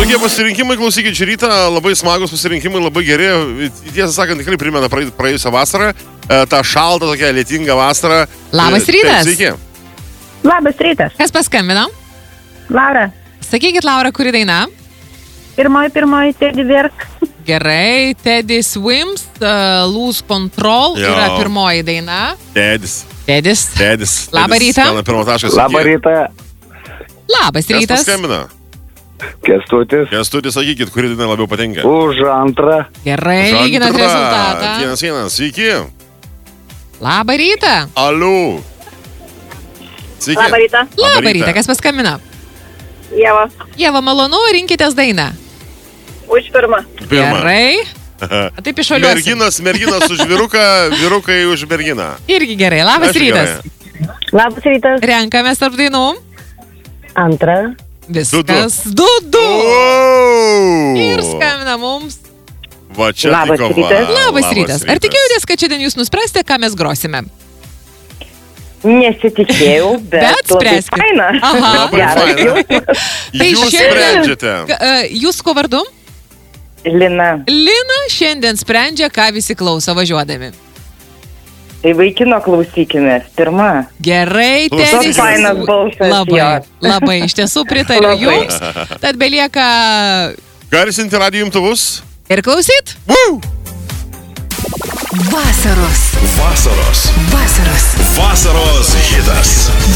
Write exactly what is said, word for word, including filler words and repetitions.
Tokie pasirinkimai, klausykit, šį rytą labai smagus pasirinkimai, labai geri. Tiesą sakant, tikrai primena praėjusią vasarą. Ta šalta, tokia lietinga vasara. Labas rytas. Sveiki. Labas rytas. Kas paskambino? Laura. Sakykit, Laura, kuri daina? Pirmoji, pirmoji, Teddy Work. Gerai, Teddy Swims, uh, Lose Control Jo. yra pirmoji daina. Tedis. Tedis. Tedis. Labą rytą. Pirmo taškas. Labą rytą. Labas Kas rytas. paskambina? Kęstutis. Kęstutis, sakykit, kuri daina labiau patinka. Už antrą. Gerai, lyginat Žantra. rezultatą. Vienas, vienas. Sveiki. Labą rytą. Aliu. Sveiki. Labą rytą. Labą rytą. Kas paskambina? Ieva. Ieva, malonu, rinkitės dainą. Už pirmą. Pirma. Gerai. Taip išoliuosim. Merginas, merginas už vyruką, vyrukai už merginą. Irgi gerai. Labas Aišku, rytas. gerai. Labas rytas. Renkamės tarp dainų. Antrą. Viskas. Du, du. Wow. Ir skambina mums. Va čia Labas tai kova. rytas. Labas rytas. Ar tikėjotės, kad šiandien jūs nuspręsite, ką mes grosime? Nesitikėjau, bet, Bet labai spręskit. faina. Aha. Labai Geras faina. jausmas. Tai Jūs šiandien- sprendžiate. Ka- e, Jūs ko vardu? Lina. Lina šiandien sprendžia, ką visi klauso važiuodami. Tai vaikino klausykime. Pirma. Gerai, Klausyk. Teddy. Toks fainas balsas. Labai, jo. labai, iš tiesų pritariu Labai. jums. Tad belieka Garsinti radijo imtuvus. ir klausyt. Woo! Vasaros. Vasaros. Vasaros. Vasaros hitas.